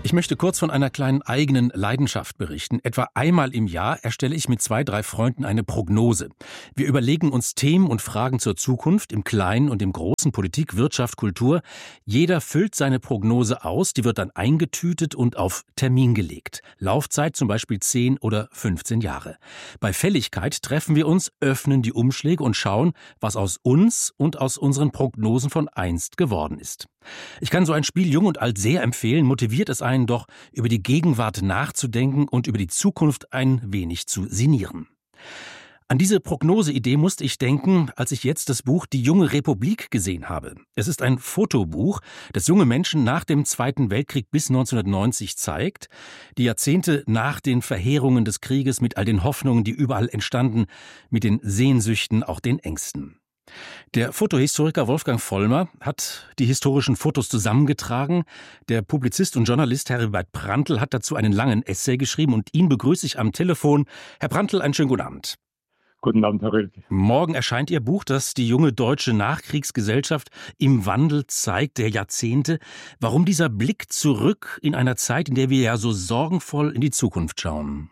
Ich möchte kurz von einer kleinen eigenen Leidenschaft berichten. Etwa einmal im Jahr erstelle ich mit 2, 3 Freunden eine Prognose. Wir überlegen uns Themen und Fragen zur Zukunft im Kleinen und im Großen, Politik, Wirtschaft, Kultur. Jeder füllt seine Prognose aus, die wird dann eingetütet und auf Termin gelegt. Laufzeit zum Beispiel 10 oder 15 Jahre. Bei Fälligkeit treffen wir uns, öffnen die Umschläge und schauen, was aus uns und aus unseren Prognosen von einst geworden ist. Ich kann so ein Spiel jung und alt sehr empfehlen, motiviert es einen doch, über die Gegenwart nachzudenken und über die Zukunft ein wenig zu sinnieren. An diese Prognoseidee musste ich denken, als ich jetzt das Buch Die junge Republik gesehen habe. Es ist ein Fotobuch, das junge Menschen nach dem Zweiten Weltkrieg bis 1990 zeigt, die Jahrzehnte nach den Verheerungen des Krieges mit all den Hoffnungen, die überall entstanden, mit den Sehnsüchten, auch den Ängsten. Der Fotohistoriker Wolfgang Vollmer hat die historischen Fotos zusammengetragen. Der Publizist und Journalist Heribert Prantl hat dazu einen langen Essay geschrieben und ihn begrüße ich am Telefon. Herr Prantl, einen schönen guten Abend. Guten Abend, Herr Rilke. Morgen erscheint Ihr Buch, das die junge deutsche Nachkriegsgesellschaft im Wandel zeigt, der Jahrzehnte. Warum dieser Blick zurück in einer Zeit, in der wir ja so sorgenvoll in die Zukunft schauen?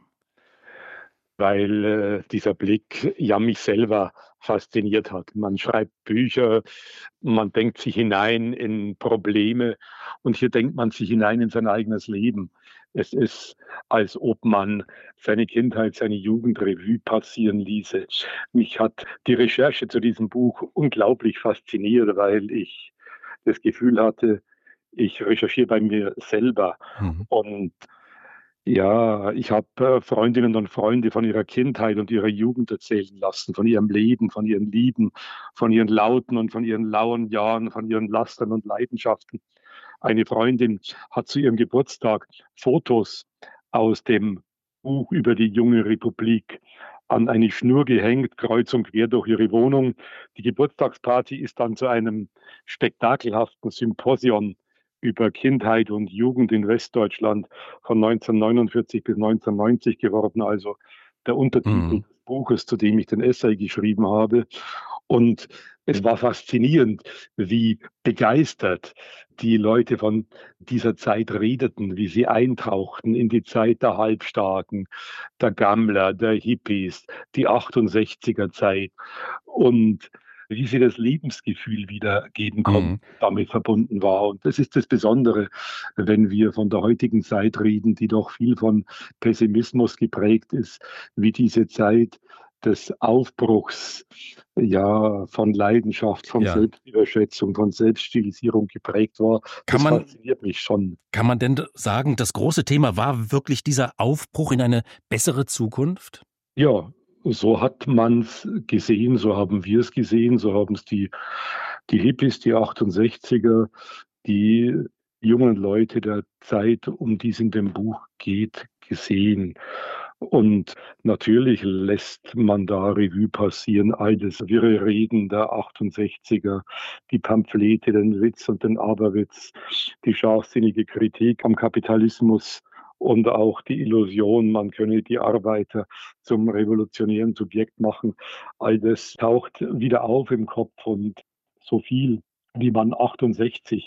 Weil dieser Blick ja mich selber fasziniert hat. Man schreibt Bücher, man denkt sich hinein in Probleme und hier denkt man sich hinein in sein eigenes Leben. Es ist, als ob man seine Kindheit, seine Jugend Revue passieren ließe. Mich hat die Recherche zu diesem Buch unglaublich fasziniert, weil ich das Gefühl hatte, ich recherchiere bei mir selber. Und ja, ich habe Freundinnen und Freunde von ihrer Kindheit und ihrer Jugend erzählen lassen, von ihrem Leben, von ihren Lieben, von ihren lauten und von ihren lauen Jahren, von ihren Lastern und Leidenschaften. Eine Freundin hat zu ihrem Geburtstag Fotos aus dem Buch über die junge Republik an eine Schnur gehängt, kreuz und quer durch ihre Wohnung. Die Geburtstagsparty ist dann zu einem spektakelhaften Symposion über Kindheit und Jugend in Westdeutschland von 1949 bis 1990 geworden, also der Untertitel des Buches, zu dem ich den Essay geschrieben habe. Und es war faszinierend, wie begeistert die Leute von dieser Zeit redeten, wie sie eintauchten in die Zeit der Halbstarken, der Gammler, der Hippies, die 68er Zeit und wie sie das Lebensgefühl wiedergeben konnten, damit verbunden war. Und das ist das Besondere, wenn wir von der heutigen Zeit reden, die doch viel von Pessimismus geprägt ist, wie diese Zeit des Aufbruchs, ja, von Leidenschaft, von Selbstüberschätzung, von Selbststilisierung geprägt war. Das fasziniert mich schon. Kann man denn sagen, das große Thema war wirklich dieser Aufbruch in eine bessere Zukunft? Ja, so hat man es gesehen, so haben wir es gesehen, so haben es die Hippies, die 68er, die jungen Leute der Zeit, um die es in dem Buch geht, gesehen. Und natürlich lässt man da Revue passieren, all das wirre Reden der 68er, die Pamphlete, den Witz und den Aberwitz, die scharfsinnige Kritik am Kapitalismus und auch die Illusion, man könne die Arbeiter zum revolutionären Subjekt machen. All das taucht wieder auf im Kopf und so viel, wie man 68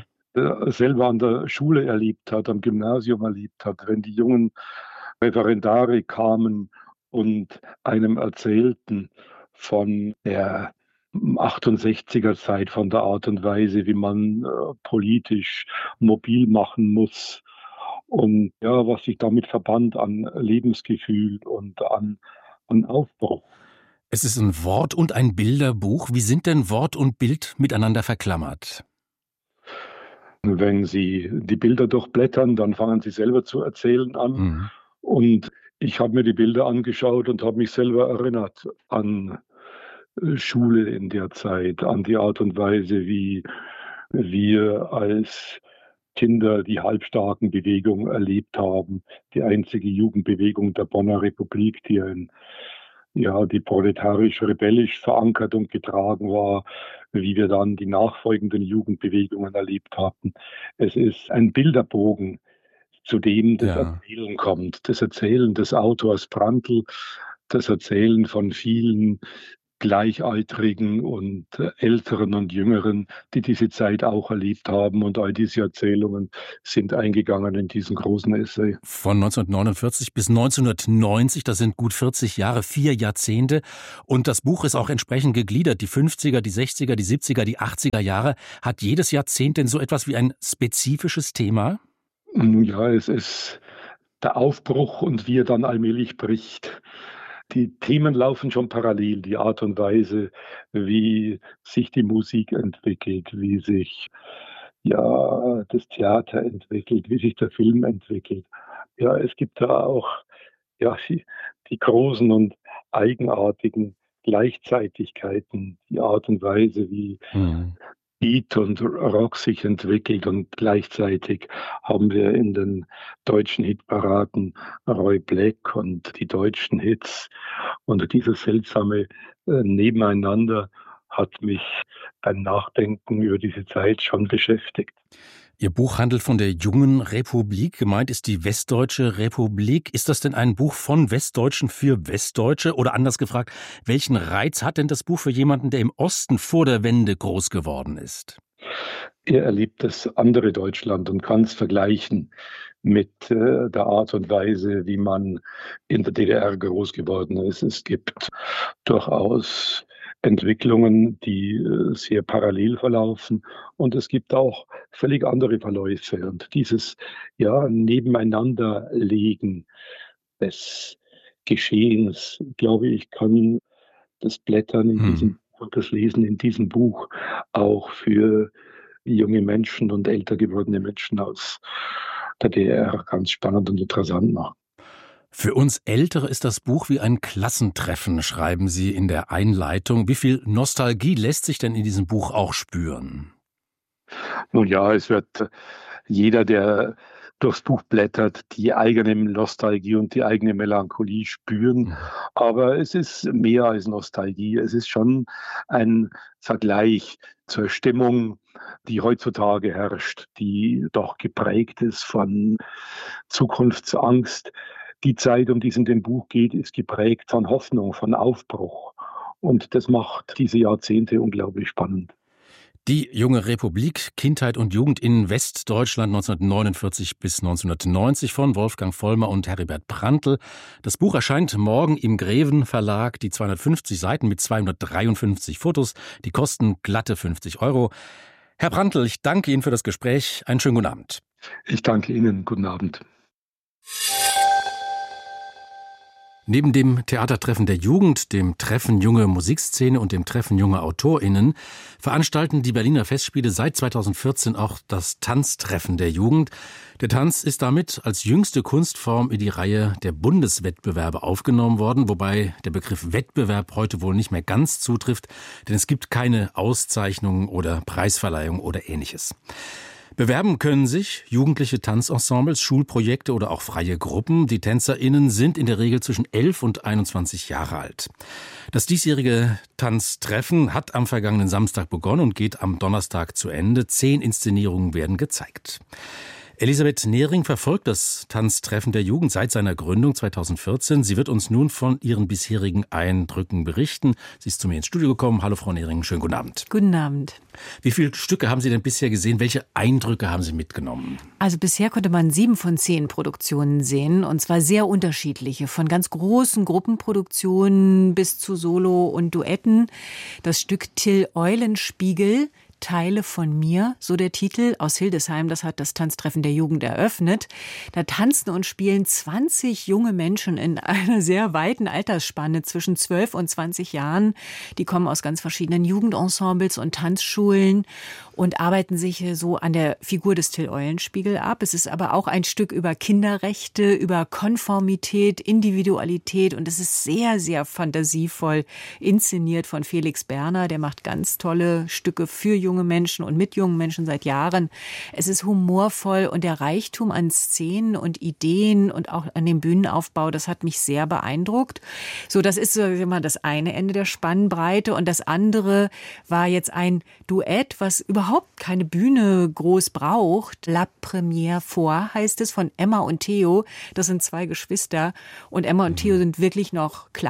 selber an der Schule erlebt hat, am Gymnasium erlebt hat, wenn die jungen Referendare kamen und einem erzählten von der 68er Zeit, von der Art und Weise, wie man politisch mobil machen muss und ja, was sich damit verband an Lebensgefühl und an Aufbruch. Es ist ein Wort- und ein Bilderbuch. Wie sind denn Wort und Bild miteinander verklammert? Wenn Sie die Bilder durchblättern, dann fangen Sie selber zu erzählen an. Und ich habe mir die Bilder angeschaut und habe mich selber erinnert an Schule in der Zeit, an die Art und Weise, wie wir als Kinder die Halbstarkenbewegung erlebt haben, die einzige Jugendbewegung der Bonner Republik, die proletarisch-rebellisch verankert und getragen war, wie wir dann die nachfolgenden Jugendbewegungen erlebt hatten. Es ist ein Bilderbogen, zu dem das Erzählen kommt. Das Erzählen des Autors Prantl, das Erzählen von vielen, Gleichaltrigen und Älteren und Jüngeren, die diese Zeit auch erlebt haben. Und all diese Erzählungen sind eingegangen in diesen großen Essay. Von 1949 bis 1990, das sind gut 40 Jahre, 4 Jahrzehnte. Und das Buch ist auch entsprechend gegliedert. Die 50er, die 60er, die 70er, die 80er Jahre. Hat jedes Jahrzehnt denn so etwas wie ein spezifisches Thema? Ja, es ist der Aufbruch und wie er dann allmählich bricht. Die Themen laufen schon parallel, die Art und Weise, wie sich die Musik entwickelt, wie sich das Theater entwickelt, wie sich der Film entwickelt. Ja, es gibt da auch die großen und eigenartigen Gleichzeitigkeiten, die Art und Weise, wie Mhm. Beat und Rock sich entwickelt, und gleichzeitig haben wir in den deutschen Hitparaden Roy Black und die deutschen Hits. Und dieses seltsame Nebeneinander hat mich beim Nachdenken über diese Zeit schon beschäftigt. Ihr Buch handelt von der jungen Republik. Gemeint ist die Westdeutsche Republik. Ist das denn ein Buch von Westdeutschen für Westdeutsche? Oder anders gefragt, welchen Reiz hat denn das Buch für jemanden, der im Osten vor der Wende groß geworden ist? Er erlebt das andere Deutschland und kann es vergleichen mit der Art und Weise, wie man in der DDR groß geworden ist. Es gibt durchaus Entwicklungen, die sehr parallel verlaufen, und es gibt auch völlig andere Verläufe. Und dieses Nebeneinanderlegen des Geschehens, glaube ich, kann das Blättern in Hm. diesem und das Lesen in diesem Buch auch für junge Menschen und älter gewordene Menschen aus der DDR ganz spannend und interessant machen. Für uns Ältere ist das Buch wie ein Klassentreffen, schreiben Sie in der Einleitung. Wie viel Nostalgie lässt sich denn in diesem Buch auch spüren? Nun ja, es wird jeder, der durchs Buch blättert, die eigene Nostalgie und die eigene Melancholie spüren. Mhm. Aber es ist mehr als Nostalgie. Es ist schon ein Vergleich zur Stimmung, die heutzutage herrscht, die doch geprägt ist von Zukunftsangst. Die Zeit, um die es in dem Buch geht, ist geprägt von Hoffnung, von Aufbruch. Und das macht diese Jahrzehnte unglaublich spannend. Die junge Republik, Kindheit und Jugend in Westdeutschland 1949 bis 1990 von Wolfgang Vollmer und Heribert Prantl. Das Buch erscheint morgen im Greven Verlag, die 250 Seiten mit 253 Fotos, die kosten glatte 50 €. Herr Prantl, ich danke Ihnen für das Gespräch. Einen schönen guten Abend. Ich danke Ihnen. Guten Abend. Neben dem Theatertreffen der Jugend, dem Treffen Junge Musikszene und dem Treffen Junge AutorInnen veranstalten die Berliner Festspiele seit 2014 auch das Tanztreffen der Jugend. Der Tanz ist damit als jüngste Kunstform in die Reihe der Bundeswettbewerbe aufgenommen worden, wobei der Begriff Wettbewerb heute wohl nicht mehr ganz zutrifft, denn es gibt keine Auszeichnungen oder Preisverleihung oder Ähnliches. Bewerben können sich jugendliche Tanzensembles, Schulprojekte oder auch freie Gruppen. Die TänzerInnen sind in der Regel zwischen 11 und 21 Jahre alt. Das diesjährige Tanztreffen hat am vergangenen Samstag begonnen und geht am Donnerstag zu Ende. 10 Inszenierungen werden gezeigt. Elisabeth Nehring verfolgt das Tanztreffen der Jugend seit seiner Gründung 2014. Sie wird uns nun von ihren bisherigen Eindrücken berichten. Sie ist zu mir ins Studio gekommen. Hallo Frau Nehring, schönen guten Abend. Guten Abend. Wie viele Stücke haben Sie denn bisher gesehen? Welche Eindrücke haben Sie mitgenommen? Also bisher konnte man 7 von 10 Produktionen sehen, und zwar sehr unterschiedliche, von ganz großen Gruppenproduktionen bis zu Solo- und Duetten. Das Stück Till Eulenspiegel, Teile von mir, so der Titel, aus Hildesheim, das hat das Tanztreffen der Jugend eröffnet. Da tanzen und spielen 20 junge Menschen in einer sehr weiten Altersspanne zwischen 12 und 20 Jahren. Die kommen aus ganz verschiedenen Jugendensembles und Tanzschulen und arbeiten sich so an der Figur des Till Eulenspiegel ab. Es ist aber auch ein Stück über Kinderrechte, über Konformität, Individualität, und es ist sehr, sehr fantasievoll inszeniert von Felix Berner. Der macht ganz tolle Stücke für junge Menschen und mit jungen Menschen seit Jahren. Es ist humorvoll, und der Reichtum an Szenen und Ideen und auch an dem Bühnenaufbau, das hat mich sehr beeindruckt. So, das ist so immer das eine Ende der Spannbreite, und das andere war jetzt ein Duett, was überhaupt keine Bühne groß braucht. La Première fois heißt es, von Emma und Theo. Das sind 2 Geschwister, und Emma und Theo sind wirklich noch klein.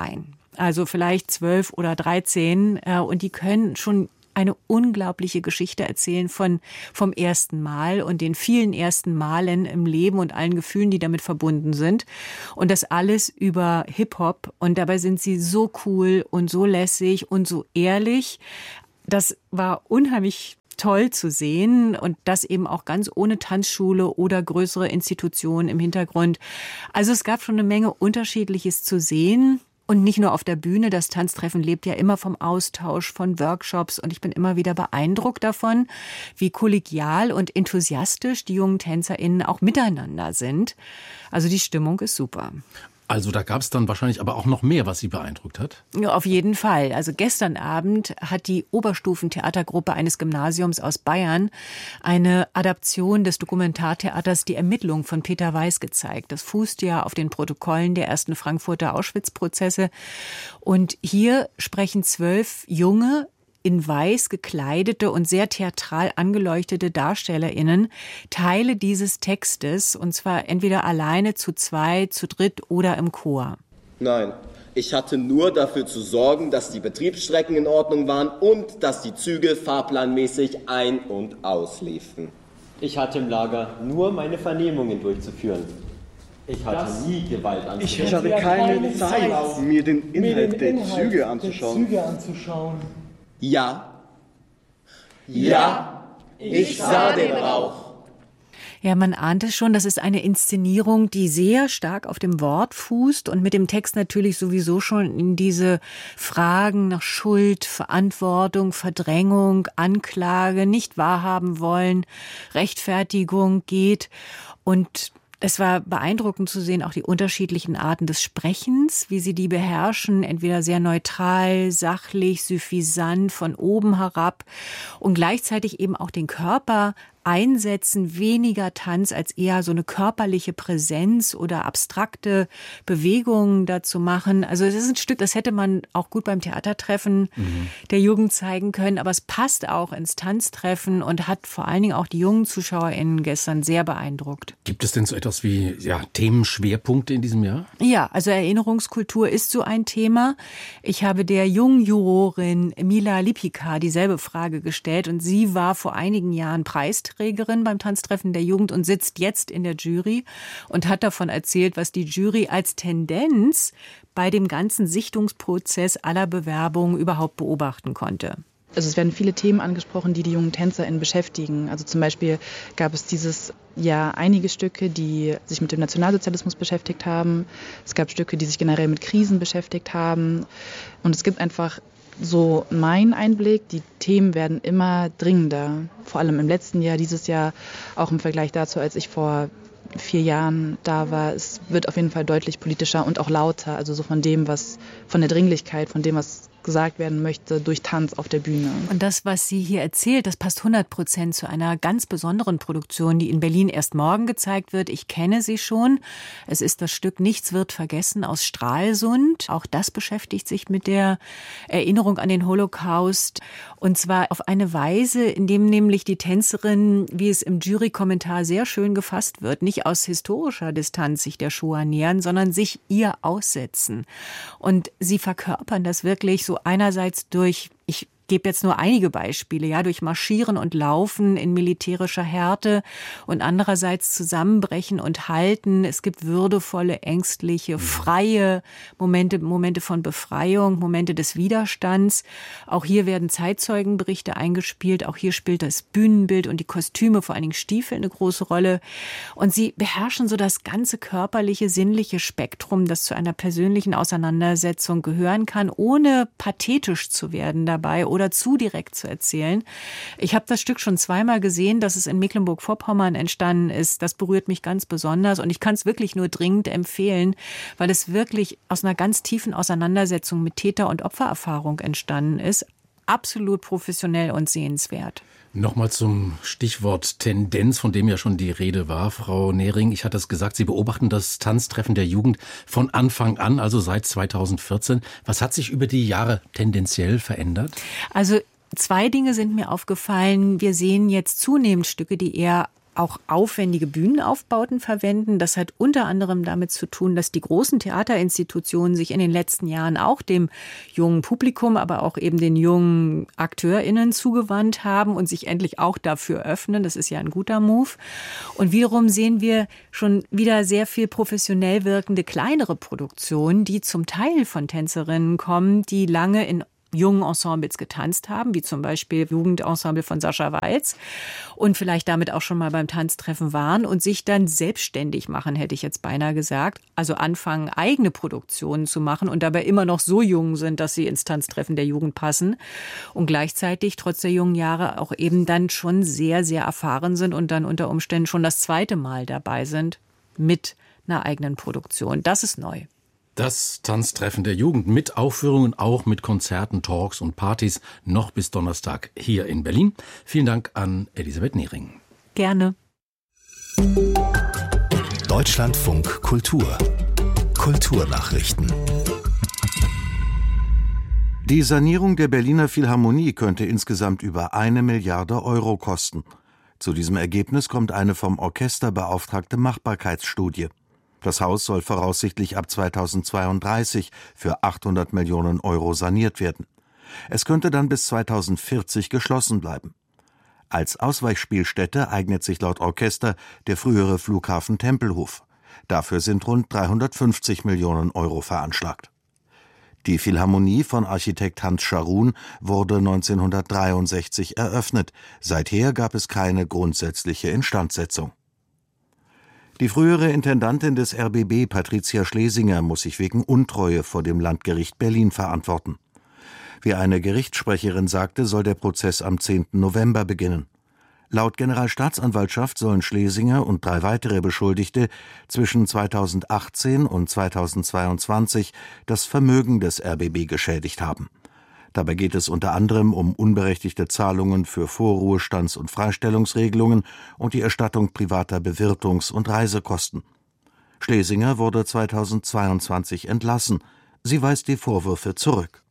also vielleicht 12 oder 13, und die können schon eine unglaubliche Geschichte erzählen vom ersten Mal und den vielen ersten Malen im Leben und allen Gefühlen, die damit verbunden sind. Und das alles über Hip-Hop. Und dabei sind sie so cool und so lässig und so ehrlich. Das war unheimlich toll zu sehen und das eben auch ganz ohne Tanzschule oder größere Institutionen im Hintergrund. Also es gab schon eine Menge Unterschiedliches zu sehen. Und nicht nur auf der Bühne, das Tanztreffen lebt ja immer vom Austausch, von Workshops. Und ich bin immer wieder beeindruckt davon, wie kollegial und enthusiastisch die jungen TänzerInnen auch miteinander sind. Also die Stimmung ist super. Also da gab es dann wahrscheinlich aber auch noch mehr, was Sie beeindruckt hat? Ja, auf jeden Fall. Also gestern Abend hat die Oberstufentheatergruppe eines Gymnasiums aus Bayern eine Adaption des Dokumentartheaters Die Ermittlung von Peter Weiß gezeigt. Das fußt ja auf den Protokollen der ersten Frankfurter Auschwitz-Prozesse. Und hier sprechen 12 junge, in weiß gekleidete und sehr theatral angeleuchtete DarstellerInnen Teile dieses Textes, und zwar entweder alleine, zu zweit, zu dritt oder im Chor. Nein, ich hatte nur dafür zu sorgen, dass die Betriebsstrecken in Ordnung waren und dass die Züge fahrplanmäßig ein- und ausliefen. Ich hatte im Lager nur meine Vernehmungen durchzuführen. Ich hatte nie Gewalt anzuwenden. Ich hatte keine Zeit, mir den Inhalt der Züge anzuschauen. Ja, ich sah den Rauch. Ja, man ahnt es schon, das ist eine Inszenierung, die sehr stark auf dem Wort fußt und mit dem Text natürlich sowieso schon in diese Fragen nach Schuld, Verantwortung, Verdrängung, Anklage, nicht wahrhaben wollen, Rechtfertigung geht. Und es war beeindruckend zu sehen, auch die unterschiedlichen Arten des Sprechens, wie sie die beherrschen, entweder sehr neutral, sachlich, suffisant, von oben herab und gleichzeitig eben auch den Körper einsetzen, weniger Tanz als eher so eine körperliche Präsenz oder abstrakte Bewegungen dazu machen. Also es ist ein Stück, das hätte man auch gut beim Theatertreffen der Jugend zeigen können, aber es passt auch ins Tanztreffen und hat vor allen Dingen auch die jungen ZuschauerInnen gestern sehr beeindruckt. Gibt es denn so etwas wie Themenschwerpunkte in diesem Jahr? Ja, also Erinnerungskultur ist so ein Thema. Ich habe der jungen Jurorin Mila Lipika dieselbe Frage gestellt und sie war vor einigen Jahren Preisträgerin beim Tanztreffen der Jugend und sitzt jetzt in der Jury und hat davon erzählt, was die Jury als Tendenz bei dem ganzen Sichtungsprozess aller Bewerbungen überhaupt beobachten konnte. Also es werden viele Themen angesprochen, die die jungen TänzerInnen beschäftigen. Also zum Beispiel gab es dieses Jahr einige Stücke, die sich mit dem Nationalsozialismus beschäftigt haben. Es gab Stücke, die sich generell mit Krisen beschäftigt haben. Und es gibt einfach so mein Einblick, die Themen werden immer dringender. Vor allem im letzten Jahr, dieses Jahr, auch im Vergleich dazu, als ich vor 4 Jahren da war. Es wird auf jeden Fall deutlich politischer und auch lauter. Also so von dem, von der Dringlichkeit, von dem, was gesagt werden möchte, durch Tanz auf der Bühne. Und das, was sie hier erzählt, das passt 100% zu einer ganz besonderen Produktion, die in Berlin erst morgen gezeigt wird. Ich kenne sie schon. Es ist das Stück Nichts wird vergessen aus Stralsund. Auch das beschäftigt sich mit der Erinnerung an den Holocaust. Und zwar auf eine Weise, in dem nämlich die Tänzerin, wie es im Jurykommentar sehr schön gefasst wird, nicht aus historischer Distanz sich der Shoah nähern, sondern sich ihr aussetzen. Und sie verkörpern das wirklich so einerseits durch, ich gebe jetzt nur einige Beispiele, ja, durch Marschieren und Laufen in militärischer Härte und andererseits Zusammenbrechen und Halten. Es gibt würdevolle, ängstliche, freie Momente von Befreiung, Momente des Widerstands. Auch hier werden Zeitzeugenberichte eingespielt. Auch hier spielt das Bühnenbild und die Kostüme, vor allen Dingen Stiefel, eine große Rolle. Und sie beherrschen so das ganze körperliche, sinnliche Spektrum, das zu einer persönlichen Auseinandersetzung gehören kann, ohne pathetisch zu werden dabei oder zu direkt zu erzählen. Ich habe das Stück schon zweimal gesehen, dass es in Mecklenburg-Vorpommern entstanden ist. Das berührt mich ganz besonders und ich kann es wirklich nur dringend empfehlen, weil es wirklich aus einer ganz tiefen Auseinandersetzung mit Täter- und Opfererfahrung entstanden ist. Absolut professionell und sehenswert. Nochmal zum Stichwort Tendenz, von dem ja schon die Rede war. Frau Nehring, ich hatte es gesagt, Sie beobachten das Tanztreffen der Jugend von Anfang an, also seit 2014. Was hat sich über die Jahre tendenziell verändert? Also 2 Dinge sind mir aufgefallen. Wir sehen jetzt zunehmend Stücke, die eher auch aufwendige Bühnenaufbauten verwenden. Das hat unter anderem damit zu tun, dass die großen Theaterinstitutionen sich in den letzten Jahren auch dem jungen Publikum, aber auch eben den jungen AkteurInnen zugewandt haben und sich endlich auch dafür öffnen. Das ist ja ein guter Move. Und wiederum sehen wir schon wieder sehr viel professionell wirkende kleinere Produktionen, die zum Teil von Tänzerinnen kommen, die lange in jungen Ensembles getanzt haben, wie zum Beispiel Jugendensemble von Sascha Walz und vielleicht damit auch schon mal beim Tanztreffen waren und sich dann selbstständig machen, hätte ich jetzt beinahe gesagt. Also anfangen, eigene Produktionen zu machen und dabei immer noch so jung sind, dass sie ins Tanztreffen der Jugend passen und gleichzeitig trotz der jungen Jahre auch eben dann schon sehr, sehr erfahren sind und dann unter Umständen schon das zweite Mal dabei sind mit einer eigenen Produktion. Das ist neu. Das Tanztreffen der Jugend mit Aufführungen, auch mit Konzerten, Talks und Partys, noch bis Donnerstag hier in Berlin. Vielen Dank an Elisabeth Nehring. Gerne. Deutschlandfunk Kultur. Kulturnachrichten. Die Sanierung der Berliner Philharmonie könnte insgesamt über 1 Milliarde Euro kosten. Zu diesem Ergebnis kommt eine vom Orchester beauftragte Machbarkeitsstudie. Das Haus soll voraussichtlich ab 2032 für 800 Millionen Euro saniert werden. Es könnte dann bis 2040 geschlossen bleiben. Als Ausweichspielstätte eignet sich laut Orchester der frühere Flughafen Tempelhof. Dafür sind rund 350 Millionen Euro veranschlagt. Die Philharmonie von Architekt Hans Scharoun wurde 1963 eröffnet. Seither gab es keine grundsätzliche Instandsetzung. Die frühere Intendantin des RBB, Patricia Schlesinger, muss sich wegen Untreue vor dem Landgericht Berlin verantworten. Wie eine Gerichtssprecherin sagte, soll der Prozess am 10. November beginnen. Laut Generalstaatsanwaltschaft sollen Schlesinger und 3 weitere Beschuldigte zwischen 2018 und 2022 das Vermögen des RBB geschädigt haben. Dabei geht es unter anderem um unberechtigte Zahlungen für Vorruhestands- und Freistellungsregelungen und die Erstattung privater Bewirtungs- und Reisekosten. Schlesinger wurde 2022 entlassen. Sie weist die Vorwürfe zurück.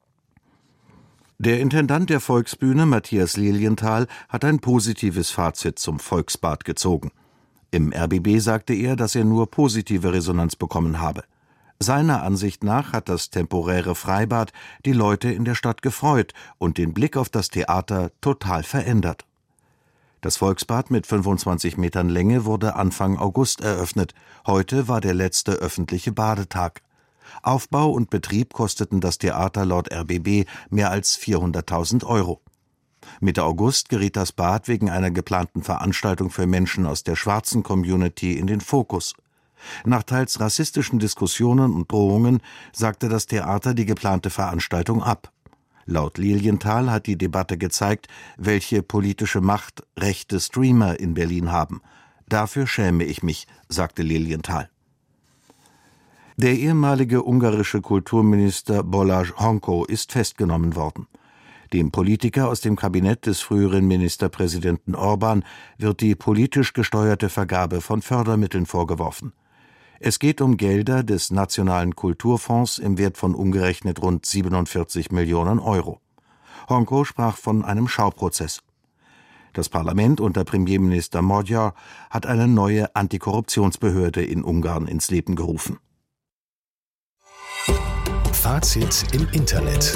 Der Intendant der Volksbühne, Matthias Lilienthal, hat ein positives Fazit zum Volksbad gezogen. Im RBB sagte er, dass er nur positive Resonanz bekommen habe. Seiner Ansicht nach hat das temporäre Freibad die Leute in der Stadt gefreut und den Blick auf das Theater total verändert. Das Volksbad mit 25 Metern Länge wurde Anfang August eröffnet. Heute war der letzte öffentliche Badetag. Aufbau und Betrieb kosteten das Theater laut RBB mehr als 400.000 Euro. Mitte August geriet das Bad wegen einer geplanten Veranstaltung für Menschen aus der schwarzen Community in den Fokus. Nach teils rassistischen Diskussionen und Drohungen sagte das Theater die geplante Veranstaltung ab. Laut Lilienthal hat die Debatte gezeigt, welche politische Macht rechte Streamer in Berlin haben. Dafür schäme ich mich, sagte Lilienthal. Der ehemalige ungarische Kulturminister Balázs Honko ist festgenommen worden. Dem Politiker aus dem Kabinett des früheren Ministerpräsidenten Orbán wird die politisch gesteuerte Vergabe von Fördermitteln vorgeworfen. Es geht um Gelder des Nationalen Kulturfonds im Wert von umgerechnet rund 47 Millionen Euro. Honko sprach von einem Schauprozess. Das Parlament unter Premierminister Magyar hat eine neue Antikorruptionsbehörde in Ungarn ins Leben gerufen. Fazit im Internet.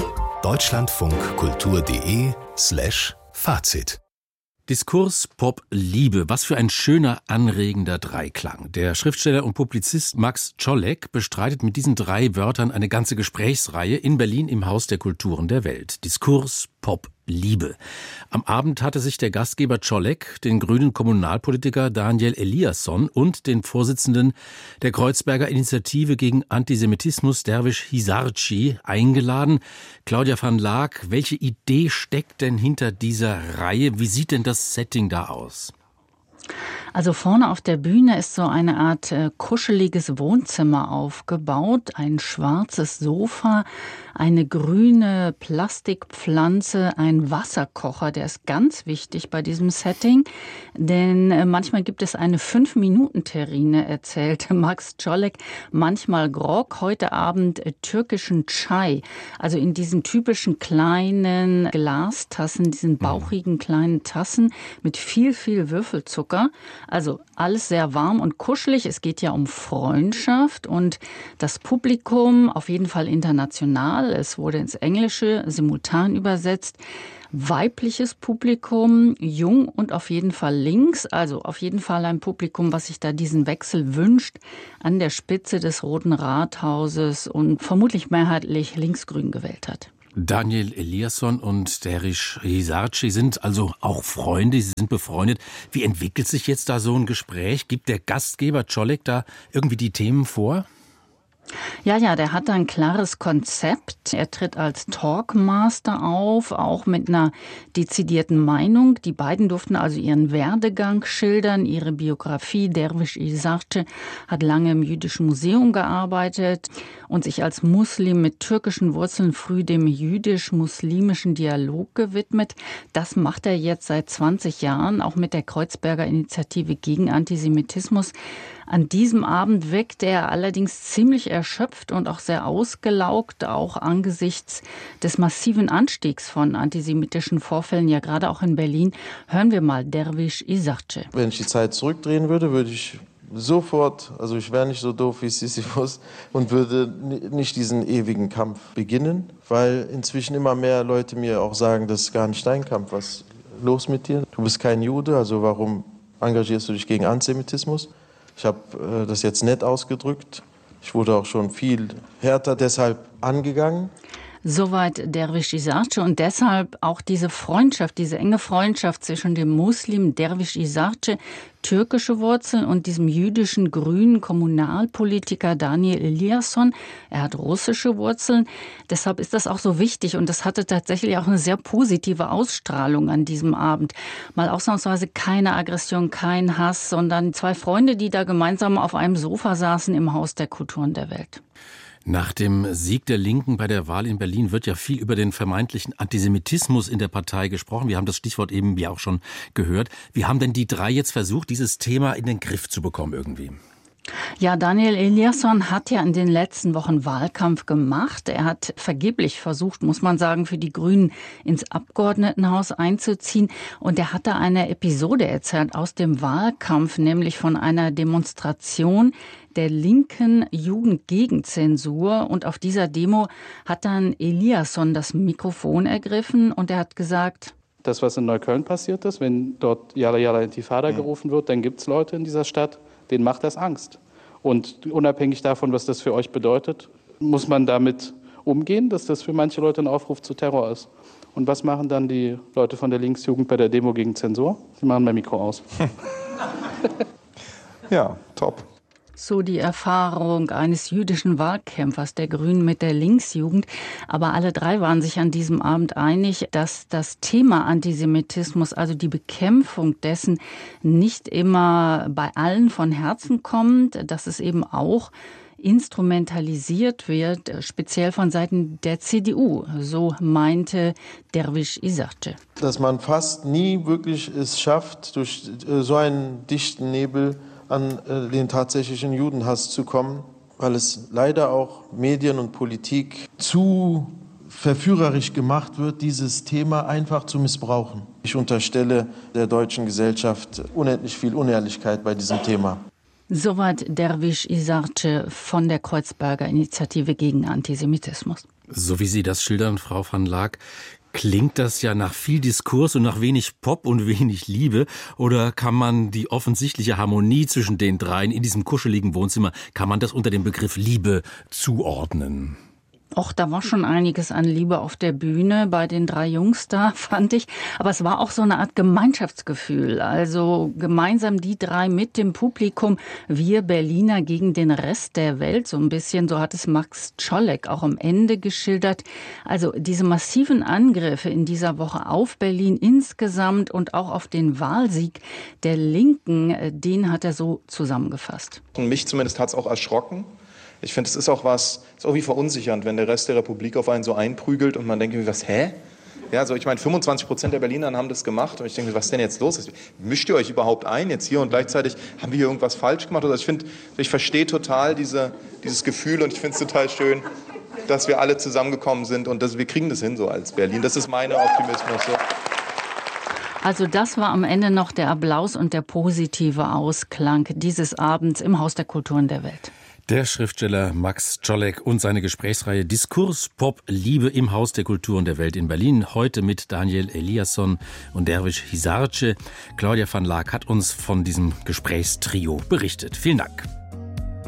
deutschlandfunkkultur.de/Fazit. Diskurs, Pop, Liebe. Was für ein schöner, anregender Dreiklang. Der Schriftsteller und Publizist Max Czolek bestreitet mit diesen 3 Wörtern eine ganze Gesprächsreihe in Berlin im Haus der Kulturen der Welt. Diskurs, Pop, Liebe. Am Abend hatte sich der Gastgeber Czolek den grünen Kommunalpolitiker Daniel Eliasson und den Vorsitzenden der Kreuzberger Initiative gegen Antisemitismus Derwisch Hisarci eingeladen. Claudia van Laak, welche Idee steckt denn hinter dieser Reihe? Wie sieht denn das Setting da aus? Also vorne auf der Bühne ist so eine Art kuscheliges Wohnzimmer aufgebaut, ein schwarzes Sofa, eine grüne Plastikpflanze, ein Wasserkocher, der ist ganz wichtig bei diesem Setting, denn manchmal gibt es eine 5-Minuten-Terrine, erzählte Max Czolek, manchmal Grog, heute Abend türkischen Chai, also in diesen typischen kleinen Glastassen, diesen bauchigen kleinen Tassen mit viel Würfelzucker Zucker. Also alles sehr warm und kuschelig. Es geht ja um Freundschaft und das Publikum auf jeden Fall international. Es wurde ins Englische simultan übersetzt. Weibliches Publikum, jung und auf jeden Fall links, also auf jeden Fall ein Publikum, was sich da diesen Wechsel wünscht, an der Spitze des Roten Rathauses und vermutlich mehrheitlich linksgrün gewählt hat. Daniel Eliasson und Derviş İzarci sind also auch Freunde, sie sind befreundet. Wie entwickelt sich jetzt da so ein Gespräch? Gibt der Gastgeber Colek da irgendwie die Themen vor? Ja, der hat ein klares Konzept. Er tritt als Talkmaster auf, auch mit einer dezidierten Meinung. Die beiden durften also ihren Werdegang schildern, ihre Biografie. Derviş İzarci hat lange im Jüdischen Museum gearbeitet und sich als Muslim mit türkischen Wurzeln früh dem jüdisch-muslimischen Dialog gewidmet. Das macht er jetzt seit 20 Jahren, auch mit der Kreuzberger Initiative gegen Antisemitismus. An diesem Abend wirkte er allerdings ziemlich erschöpft und auch sehr ausgelaugt, auch angesichts des massiven Anstiegs von antisemitischen Vorfällen, ja gerade auch in Berlin. Hören wir mal Derviş İzarci. Wenn ich die Zeit zurückdrehen würde, würde ich sofort, also ich wäre nicht so doof wie Sisyphus und würde nicht diesen ewigen Kampf beginnen, weil inzwischen immer mehr Leute mir auch sagen, das ist gar nicht dein Kampf, was ist los mit dir? Du bist kein Jude, also warum engagierst du dich gegen Antisemitismus? Ich habe das jetzt nett ausgedrückt. Ich wurde auch schon viel härter deshalb angegangen. Soweit Derviş İzarci und deshalb auch diese Freundschaft, diese enge Freundschaft zwischen dem Muslim Derviş İzarci, türkische Wurzeln, und diesem jüdischen grünen Kommunalpolitiker Daniel Eliasson. Er hat russische Wurzeln. Deshalb ist das auch so wichtig und das hatte tatsächlich auch eine sehr positive Ausstrahlung an diesem Abend. Mal ausnahmsweise keine Aggression, kein Hass, sondern zwei Freunde, die da gemeinsam auf einem Sofa saßen im Haus der Kulturen der Welt. Nach dem Sieg der Linken bei der Wahl in Berlin wird ja viel über den vermeintlichen Antisemitismus in der Partei gesprochen. Wir haben das Stichwort eben ja auch schon gehört. Wie haben denn die drei jetzt versucht, dieses Thema in den Griff zu bekommen irgendwie? Ja, Daniel Eliasson hat ja in den letzten Wochen Wahlkampf gemacht. Er hat vergeblich versucht, muss man sagen, für die Grünen ins Abgeordnetenhaus einzuziehen. Und er hat da eine Episode erzählt aus dem Wahlkampf, nämlich von einer Demonstration der linken Jugend gegen Zensur. Und auf dieser Demo hat dann Eliasson das Mikrofon ergriffen und er hat gesagt: Das, was in Neukölln passiert ist, wenn dort Yalla Yalla Intifada gerufen wird, dann gibt es Leute in dieser Stadt, denen macht das Angst. Und unabhängig davon, was das für euch bedeutet, muss man damit umgehen, dass das für manche Leute ein Aufruf zu Terror ist. Und was machen dann die Leute von der Linksjugend bei der Demo gegen Zensur? Sie machen mein Mikro aus. Ja, top. So die Erfahrung eines jüdischen Wahlkämpfers der Grünen mit der Linksjugend. Aber alle drei waren sich an diesem Abend einig, dass das Thema Antisemitismus, also die Bekämpfung dessen, nicht immer bei allen von Herzen kommt, dass es eben auch instrumentalisiert wird, speziell von Seiten der CDU, so meinte Derviş İzarci. Dass man fast nie wirklich es schafft, durch so einen dichten Nebel an den tatsächlichen Judenhass zu kommen, weil es leider auch Medien und Politik zu verführerisch gemacht wird, dieses Thema einfach zu missbrauchen. Ich unterstelle der deutschen Gesellschaft unendlich viel Unehrlichkeit bei diesem Thema. Soweit Derviş İzarci von der Kreuzberger Initiative gegen Antisemitismus. So wie Sie das schildern, Frau van Laak, klingt das ja nach viel Diskurs und nach wenig Pop und wenig Liebe? Oder kann man die offensichtliche Harmonie zwischen den dreien in diesem kuscheligen Wohnzimmer, kann man das unter dem Begriff Liebe zuordnen? Och, da war schon einiges an Liebe auf der Bühne bei den drei Jungs da, fand ich. Aber es war auch so eine Art Gemeinschaftsgefühl. Also gemeinsam die drei mit dem Publikum, wir Berliner gegen den Rest der Welt. So ein bisschen, so hat es Max Colek auch am Ende geschildert. Also diese massiven Angriffe in dieser Woche auf Berlin insgesamt und auch auf den Wahlsieg der Linken, den hat er so zusammengefasst. Mich zumindest hat es auch erschrocken. Ich finde, es ist auch ist irgendwie verunsichernd, wenn der Rest der Republik auf einen so einprügelt und man denkt, hä? Ja, also ich meine, 25% der Berliner haben das gemacht und ich denke, was ist denn jetzt los? Mischt ihr euch überhaupt ein jetzt hier und gleichzeitig haben wir hier irgendwas falsch gemacht? Also ich verstehe total dieses Gefühl und ich finde es total schön, dass wir alle zusammengekommen sind und wir kriegen das hin so als Berlin. Das ist mein Optimismus. So. Also das war am Ende noch der Applaus und der positive Ausklang dieses Abends im Haus der Kulturen der Welt. Der Schriftsteller Max Czolek und seine Gesprächsreihe Diskurs Pop Liebe im Haus der Kulturen der Welt in Berlin. Heute mit Daniel Eliasson und Derviş Hisarce. Claudia van Laak hat uns von diesem Gesprächstrio berichtet. Vielen Dank.